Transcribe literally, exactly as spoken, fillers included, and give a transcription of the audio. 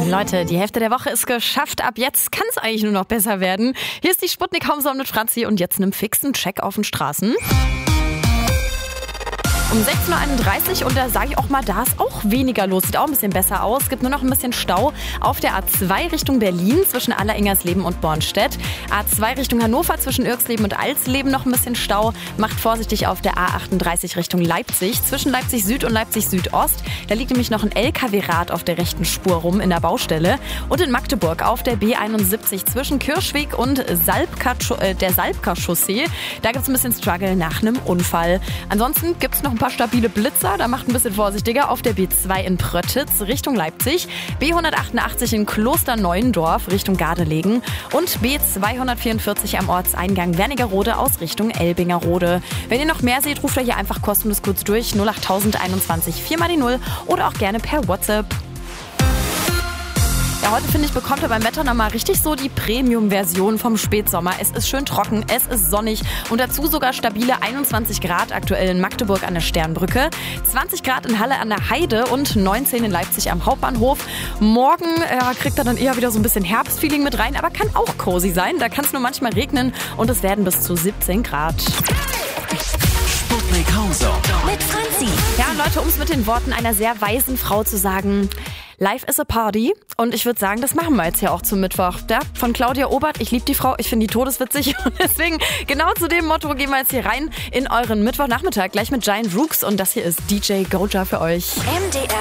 Leute, die Hälfte der Woche ist geschafft. Ab jetzt kann es eigentlich nur noch besser werden. Hier ist die Sputnik Homezone mit Franzi und jetzt einem fixen Check auf den Straßen. Um sechzehn Uhr einunddreißig und da sage ich auch mal, da ist auch weniger los. Sieht auch ein bisschen besser aus. Es gibt nur noch ein bisschen Stau auf der A zwei Richtung Berlin zwischen Alleringers-Leben und Bornstedt. A zwei Richtung Hannover zwischen Irxleben und Alsleben noch ein bisschen Stau. Macht vorsichtig auf der A achtunddreißig Richtung Leipzig zwischen Leipzig Süd und Leipzig Südost. Da liegt nämlich noch ein L K W-Rad auf der rechten Spur rum in der Baustelle. Und in Magdeburg auf der B einundsiebzig zwischen Kirschweg und Salbka, äh, der Salbka-Chaussee. Da gibt es ein bisschen Struggle nach einem Unfall. Ansonsten gibt es noch ein paar stabile Blitzer, da macht ein bisschen vorsichtiger auf der B zwei in Pröttitz Richtung Leipzig, B hundertachtundachtzig in Klosterneuendorf Richtung Gardelegen und B zweihundertvierundvierzig am Ortseingang Wernigerode aus Richtung Elbingerode. Wenn ihr noch mehr seht, ruft ihr hier einfach kostenlos kurz durch null acht einundzwanzig vier mal die null oder auch gerne per WhatsApp. Ja, heute finde ich, bekommt ihr beim Wetter nochmal richtig so die Premium-Version vom Spätsommer. Es ist schön trocken, es ist sonnig und dazu sogar stabile einundzwanzig Grad aktuell in Magdeburg an der Sternbrücke, zwanzig Grad in Halle an der Heide und neunzehn in Leipzig am Hauptbahnhof. Morgen ja, kriegt er dann eher wieder so ein bisschen Herbstfeeling mit rein, aber kann auch cozy sein. Da kann es nur manchmal regnen und es werden bis zu siebzehn Grad. Sputnik Homezone mit Franzi. Ja, Leute, um es mit den Worten einer sehr weisen Frau zu sagen: Life is a Party. Und ich würde sagen, das machen wir jetzt ja auch zum Mittwoch. Ja, von Claudia Obert, ich liebe die Frau, ich finde die todeswitzig. Und deswegen, genau zu dem Motto gehen wir jetzt hier rein in euren Mittwochnachmittag. Gleich mit Giant Rooks und das hier ist D J Goja für euch. M D R